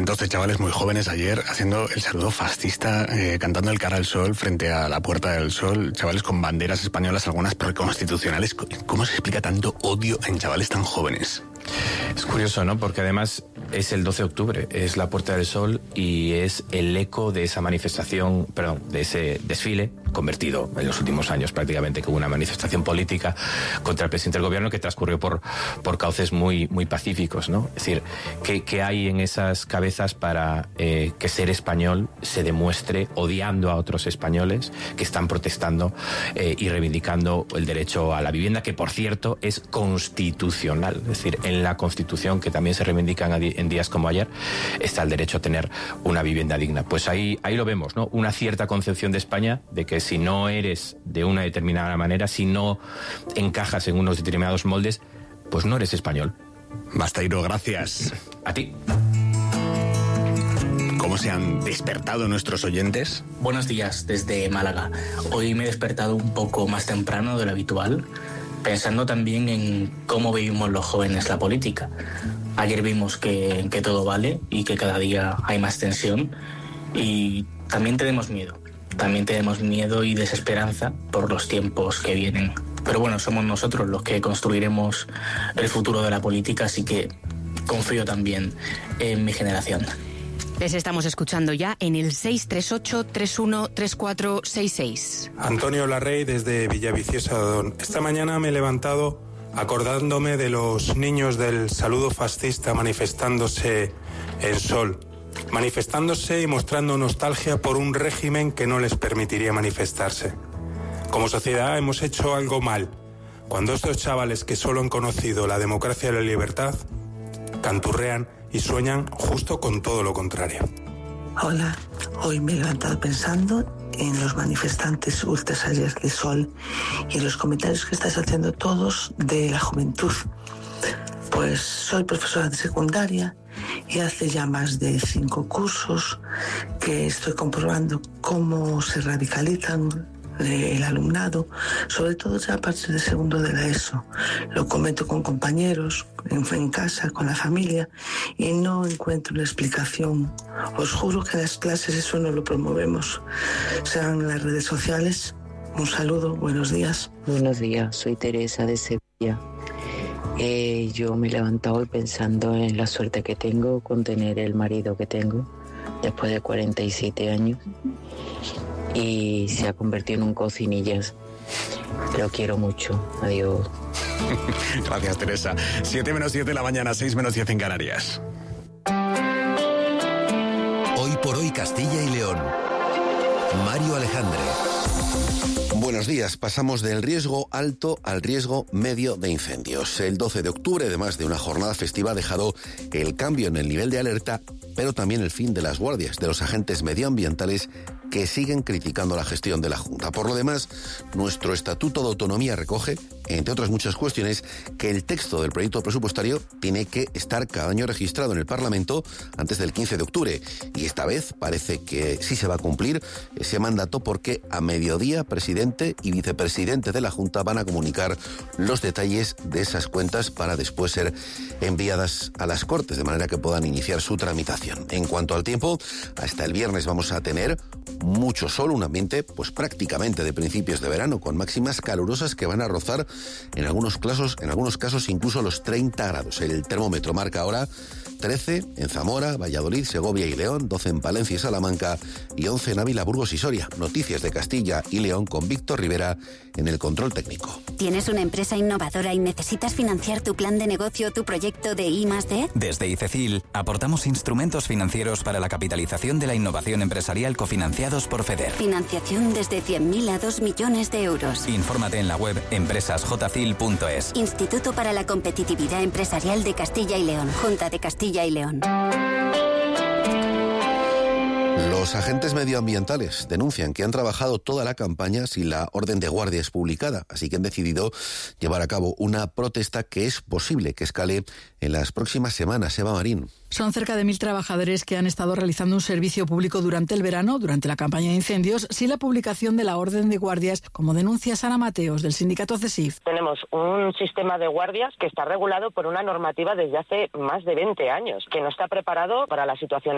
cientos de chavales muy jóvenes ayer haciendo el saludo fascista, cantando el cara al sol frente a la Puerta del Sol, chavales con banderas españolas, algunas preconstitucionales. ¿Cómo se explica tanto odio en chavales tan jóvenes? Es curioso, ¿no? Porque además es el 12 de octubre, es la Puerta del Sol y es el eco de esa manifestación, de ese desfile convertido en los últimos años prácticamente como una manifestación política contra el presidente del gobierno que transcurrió por cauces muy pacíficos, ¿no? Es decir, ¿qué hay en esas cabezas para que ser español se demuestre odiando a otros españoles que están protestando y reivindicando el derecho a la vivienda, que por cierto es constitucional? Es decir, en la Constitución, que también se reivindican en días como ayer, está el derecho a tener una vivienda digna. Pues ahí lo vemos, ¿no? Una cierta concepción de España de que si no eres de una determinada manera, si no encajas en unos determinados moldes, pues no eres español. Basteiro, gracias. A ti. ¿Cómo se han despertado nuestros oyentes? Buenos días, desde Málaga. Hoy me he despertado un poco más temprano de lo habitual, pensando también en cómo vivimos los jóvenes la política. Ayer vimos que todo vale y que cada día hay más tensión, y también tenemos miedo. También tenemos miedo y desesperanza por los tiempos que vienen. Pero bueno, somos nosotros los que construiremos el futuro de la política, así que confío también en mi generación. Les estamos escuchando ya en el 638-313466. Antonio Larrey, desde Villaviciosa de Odón. Esta mañana me he levantado acordándome de los niños del saludo fascista manifestándose en Sol, manifestándose y mostrando nostalgia por un régimen que no les permitiría manifestarse. Como sociedad hemos hecho algo mal cuando estos chavales que solo han conocido la democracia y la libertad canturrean y sueñan justo con todo lo contrario. Hola, hoy me he levantado pensando en los manifestantes ultras ayer de Sol y en los comentarios que estáis haciendo todos de la juventud. Pues soy profesora de secundaria y hace ya más de 5 cursos que estoy comprobando cómo se radicalizan el alumnado, sobre todo ya a partir de segundo de la ESO. Lo comento con compañeros, en casa, con la familia, y no encuentro una explicación. Os juro que en las clases eso no lo promovemos, sean en las redes sociales. Un saludo, buenos días. Buenos días, soy Teresa de Sevilla. Yo me he levantado hoy pensando en la suerte que tengo con tener el marido que tengo después de 47 años. Y se ha convertido en un cocinillas. Lo quiero mucho. Adiós. Gracias, Teresa. 7:07 de la mañana, 6:10 en Canarias. Hoy por hoy Castilla y León. Mario Alejandre. Buenos días. Pasamos del riesgo alto al riesgo medio de incendios. El 12 de octubre, además de una jornada festiva, ha dejado el cambio en el nivel de alerta, pero también el fin de las guardias de los agentes medioambientales que siguen criticando la gestión de la Junta. Por lo demás, nuestro Estatuto de Autonomía recoge, entre otras muchas cuestiones, que el texto del proyecto presupuestario tiene que estar cada año registrado en el Parlamento antes del 15 de octubre. Y esta vez parece que sí se va a cumplir ese mandato, porque a mediodía presidente y vicepresidente de la Junta van a comunicar los detalles de esas cuentas para después ser enviadas a las Cortes, de manera que puedan iniciar su tramitación. En cuanto al tiempo, hasta el viernes vamos a tener mucho sol, un ambiente pues prácticamente de principios de verano, con máximas calurosas que van a rozar en algunos casos incluso los 30 grados. El termómetro marca ahora 13 en Zamora, Valladolid, Segovia y León, 12 en Palencia y Salamanca y 11 en Ávila, Burgos y Soria. Noticias de Castilla y León con Víctor Rivera en el control técnico. ¿Tienes una empresa innovadora y necesitas financiar tu plan de negocio o tu proyecto de I+D? Desde ICECIL aportamos instrumentos financieros para la capitalización de la innovación empresarial cofinanciados por FEDER. Financiación desde 100.000 a 2 millones de euros. Infórmate en la web empresasjcil.es. Instituto para la Competitividad Empresarial de Castilla y León. Junta de Castilla y León. Los agentes medioambientales denuncian que han trabajado toda la campaña sin la orden de guardia publicada, así que han decidido llevar a cabo una protesta que es posible que escale en las próximas semanas. Eva Marín. Son cerca de 1.000 trabajadores que han estado realizando un servicio público durante el verano, durante la campaña de incendios, sin la publicación de la orden de guardias, como denuncia Sara Mateos, del sindicato CESIF. Tenemos un sistema de guardias que está regulado por una normativa desde hace más de 20 años, que no está preparado para la situación